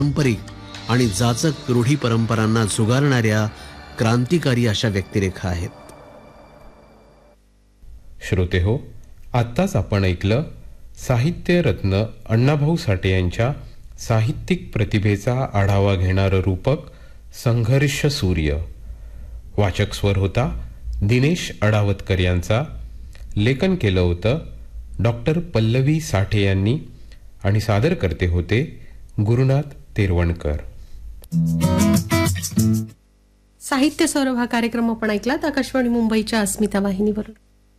पारंपरिक आणि जाचक रूढी परंपरांना झुगारणाऱ्या क्रांतिकारी अशा व्यक्तिरेखा आहेत. श्रोते हो, आत्ताच आपण ऐकलं साहित्य रत्न अण्णाभाऊ साठे यांच्या साहित्यिक प्रतिभेचा आढावा घेणारं रूपक संघर्ष सूर्य. वाचक स्वर होता दिनेश अडावतकर यांचा. लेखन केलं होतं डॉक्टर पल्लवी साठे यांनी आणि सादर करते होते गुरुनाथ तेरवणकर. साहित्य सौरभ हा कार्यक्रम आपण ऐकलात आकाशवाणी मुंबईच्या अस्मिता वाहिनीवरून.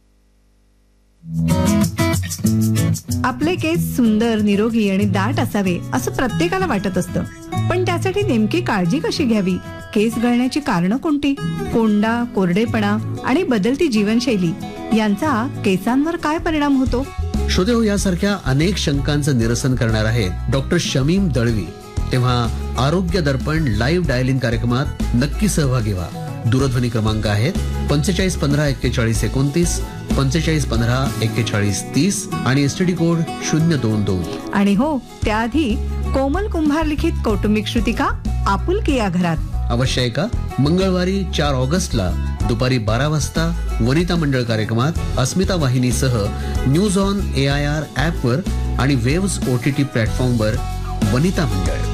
आपले केस सुंदर, निरोगी आणि दाट असावे असं प्रत्येकाला वाटत असतं, पण त्यासाठी नेमकी काळजी कशी घ्यावी? केस गळण्याची कारणं कोणती? कोंडा, कोरडेपणा आणि बदलती जीवनशैली यांचा केसांवर काय परिणाम होतो? श्रोते हो, यासारख्या अनेक शंकांचं निरसन करणार आहेत डॉक्टर शमीम दळवी. तेव्हा आरोग्य दर्पण लाईव्ह डायल इन कार्यक्रमात नक्की सहभागी व्हा. दूरध्वनी क्रमांक आहेत 45 15 41 29, 45 15 41 30 आणि एसटीडी कोड 022. आणि हो, त्याआधी कोमल कुंभार लिखित कौटुंबिक श्रुतिका आपुलकी या घरात अवश्य ऐका. मंगळवारी 4 ऑगस्टला दुपारी 12 वाजता वनिता मंडळ कार्यक्रमात अस्मिता वाहिनीसह न्यूज ऑन AIR ॲपवर आणि वेव्स OTT प्लॅटफॉर्मवर वनिता मंडळ.